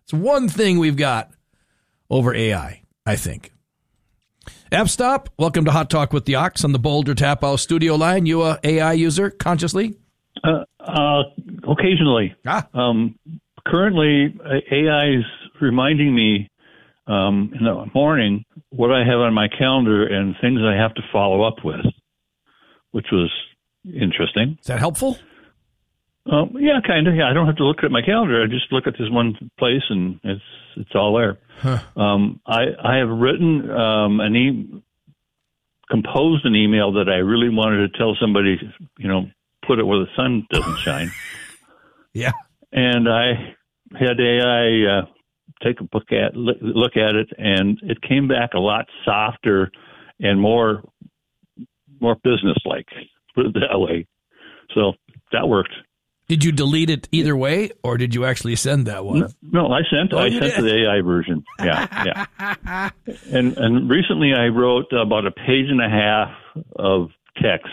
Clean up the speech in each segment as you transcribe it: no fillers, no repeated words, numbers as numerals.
It's one thing we've got over AI, I think. F-Stop, welcome to Hot Talk with the Ox on the Boulder Tap House studio line. You a AI user consciously? Occasionally. Currently, AI is reminding me in the morning what I have on my calendar and things I have to follow up with, which was interesting. Is that helpful? Yeah, kind of. Yeah, I don't have to look at my calendar. I just look at this one place, and it's all there. Huh. I have written composed an email that I really wanted to tell somebody, put it where the sun doesn't shine. Yeah. And I had AI take a look at it, and it came back a lot softer and more business-like, put it that way. So that worked. Did you delete it either way, or did you actually send that one? No, I sent the AI version. Yeah. And recently I wrote about a page and a half of text,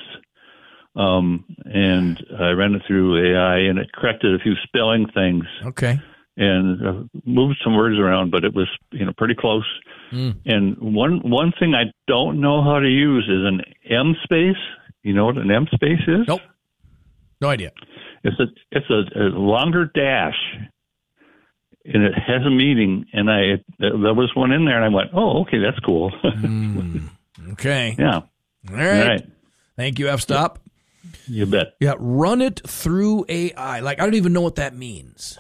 and I ran it through AI, and it corrected a few spelling things. Okay. And moved some words around, but it was pretty close. And one thing I don't know how to use is an M space. You know what an M space is? Nope. No idea. It's a longer dash, and it has a meaning. And there was one in there, and I went, "Oh, okay, that's cool." Okay. Yeah. All right. Thank you, F-Stop. You bet. Yeah, run it through AI. Like, I don't even know what that means.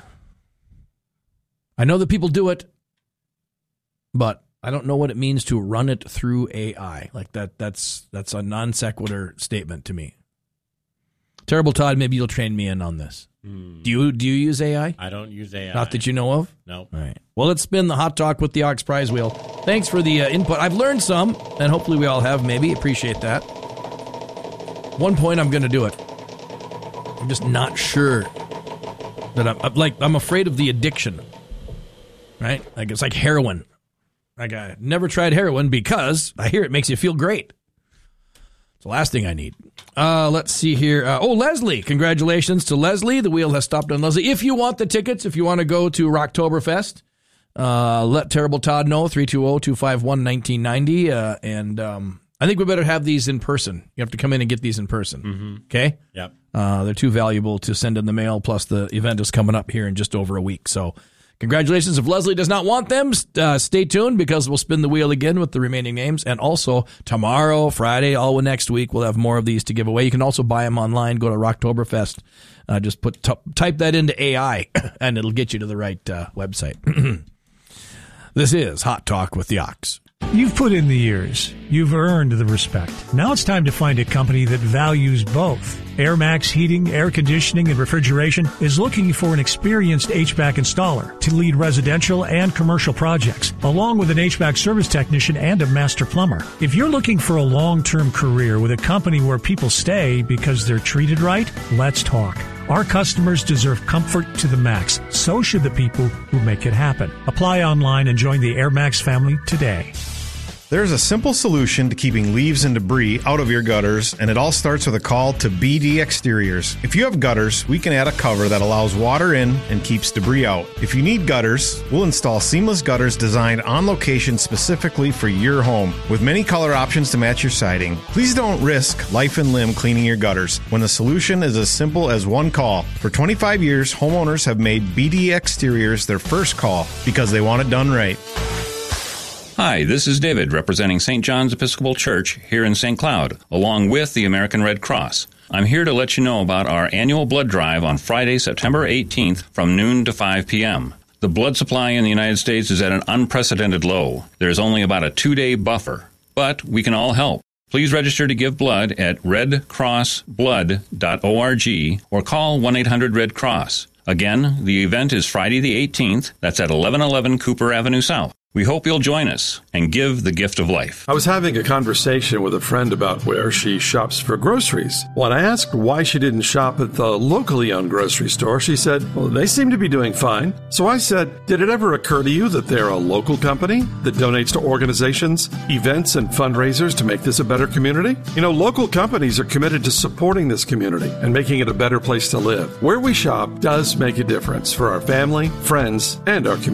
I know that people do it, but I don't know what it means to run it through AI. Like that's a non sequitur statement to me. Terrible Todd, maybe you'll train me in on this. Do you use AI? I don't use AI. Not that you know of? No. All right. Well, let's spin the Hot Talk with the Ox prize wheel. Thanks for the input. I've learned some, and hopefully we all have, maybe. Appreciate that. One point, I'm going to do it. I'm just not sure that I'm afraid of the addiction. Right? Like, it's like heroin. Like, I never tried heroin because I hear it makes you feel great. It's the last thing I need. Let's see here. Leslie. Congratulations to Leslie. The wheel has stopped on Leslie. If you want the tickets, if you want to go to Rocktoberfest, let Terrible Todd know, 320-251-1990. And I think we better have these in person. You have to come in and get these in person. Mm-hmm. Okay? Yep. They're too valuable to send in the mail, plus the event is coming up here in just over a week. So congratulations. If Leslie does not want them, stay tuned because we'll spin the wheel again with the remaining names. And also tomorrow, Friday, all next week, we'll have more of these to give away. You can also buy them online. Go to Rocktoberfest. Just type that into AI, and it'll get you to the right website. This is Hot Talk with the Ox. You've put in the years. You've earned the respect. Now it's time to find a company that values both. AirMax Heating, Air Conditioning, and Refrigeration is looking for an experienced HVAC installer to lead residential and commercial projects, along with an HVAC service technician and a master plumber. If you're looking for a long-term career with a company where people stay because they're treated right, let's talk. Our customers deserve comfort to the max. So should the people who make it happen. Apply online and join the AirMax family today. There's a simple solution to keeping leaves and debris out of your gutters, and it all starts with a call to BD Exteriors. If you have gutters, we can add a cover that allows water in and keeps debris out. If you need gutters, we'll install seamless gutters designed on location specifically for your home, with many color options to match your siding. Please don't risk life and limb cleaning your gutters when the solution is as simple as one call. For 25 years, homeowners have made BD Exteriors their first call because they want it done right. Hi, this is David representing St. John's Episcopal Church here in St. Cloud, along with the American Red Cross. I'm here to let you know about our annual blood drive on Friday, September 18th from noon to 5 p.m. The blood supply in the United States is at an unprecedented low. There's only about a 2-day buffer, but we can all help. Please register to give blood at redcrossblood.org or call 1-800-RED-CROSS. Again, the event is Friday the 18th. That's at 1111 Cooper Avenue South. We hope you'll join us and give the gift of life. I was having a conversation with a friend about where she shops for groceries. When I asked why she didn't shop at the locally owned grocery store, she said, well, they seem to be doing fine. So I said, did it ever occur to you that they're a local company that donates to organizations, events, and fundraisers to make this a better community? You know, local companies are committed to supporting this community and making it a better place to live. Where we shop does make a difference for our family, friends, and our community.